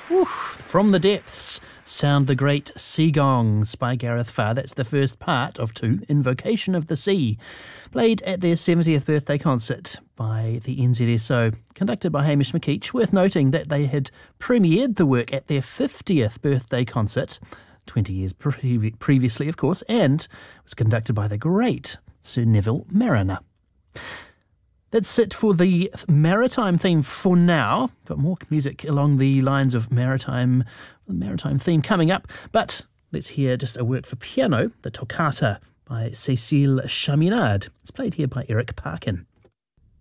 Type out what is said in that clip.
From the Depths, sound the great sea gongs by Gareth Farr. That's the first part of 2, Invocation of the Sea, played at their 70th birthday concert by the NZSO, conducted by Hamish McKeach. Worth noting that they had premiered the work at their 50th birthday concert, 20 years previously, of course, and was conducted by the great Sir Neville Marriner. That's it for the maritime theme for now. Got more music along the lines of maritime theme coming up. But let's hear just a work for piano, the Toccata by Cécile Chaminade. It's played here by Eric Parkin.